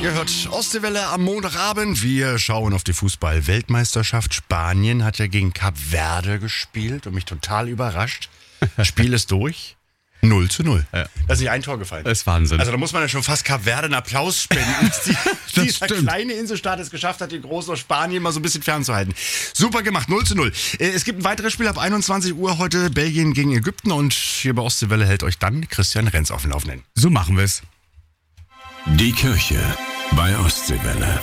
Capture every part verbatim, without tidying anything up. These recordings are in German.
Ihr hört Ostseewelle am Montagabend. Wir schauen auf die Fußball-Weltmeisterschaft. Spanien hat ja gegen Kap Verde gespielt und mich total überrascht. Spiel ist durch. null zu null. Ja. Da ist nicht ein Tor gefallen. Das ist Wahnsinn. Also da muss man ja schon fast Kap Verde einen Applaus spenden, dass die, dieser stimmt. kleine Inselstaat es geschafft hat, den großen aus Spanien mal so ein bisschen fernzuhalten. Super gemacht, null zu null. Es gibt ein weiteres Spiel ab einundzwanzig Uhr heute, Belgien gegen Ägypten, und hier bei Ostseewelle hält euch dann Christian Renz auf den Laufenden. So machen wir es. Die Kirche bei Ostseewelle.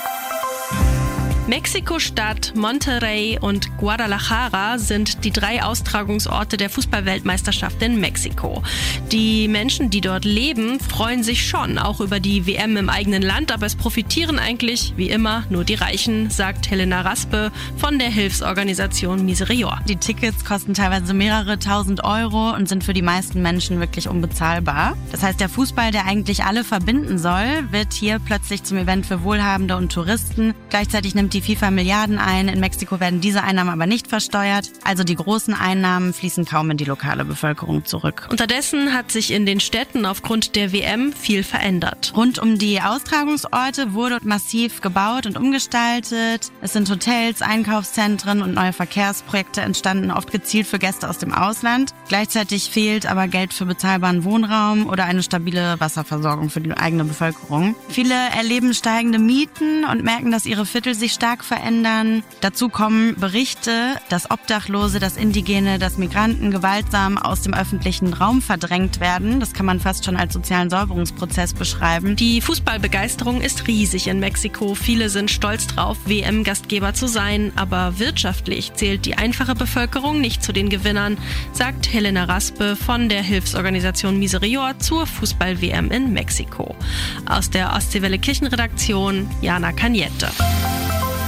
Mexiko-Stadt, Monterrey und Guadalajara sind die drei Austragungsorte der Fußball-Weltmeisterschaft in Mexiko. Die Menschen, die dort leben, freuen sich schon auch über die W M im eigenen Land, aber es profitieren eigentlich, wie immer, nur die Reichen, sagt Helena Raspe von der Hilfsorganisation Miserior. Die Tickets kosten teilweise mehrere tausend Euro und sind für die meisten Menschen wirklich unbezahlbar. Das heißt, der Fußball, der eigentlich alle verbinden soll, wird hier plötzlich zum Event für Wohlhabende und Touristen. Gleichzeitig nimmt die FIFA Milliarden ein. In Mexiko werden diese Einnahmen aber nicht versteuert. Also die großen Einnahmen fließen kaum in die lokale Bevölkerung zurück. Unterdessen hat sich in den Städten aufgrund der W M viel verändert. Rund um die Austragungsorte wurde massiv gebaut und umgestaltet. Es sind Hotels, Einkaufszentren und neue Verkehrsprojekte entstanden, oft gezielt für Gäste aus dem Ausland. Gleichzeitig fehlt aber Geld für bezahlbaren Wohnraum oder eine stabile Wasserversorgung für die eigene Bevölkerung. Viele erleben steigende Mieten und merken, dass ihre Viertel sich stark verändern. Dazu kommen Berichte, dass Obdachlose, dass Indigene, dass Migranten gewaltsam aus dem öffentlichen Raum verdrängt werden. Das kann man fast schon als sozialen Säuberungsprozess beschreiben. Die Fußballbegeisterung ist riesig in Mexiko. Viele sind stolz drauf, W M-Gastgeber zu sein. Aber wirtschaftlich zählt die einfache Bevölkerung nicht zu den Gewinnern, sagt Helena Raspe von der Hilfsorganisation Miserior zur Fußball-W M in Mexiko. Aus der Ostseewelle Kirchenredaktion, Jana Cañete.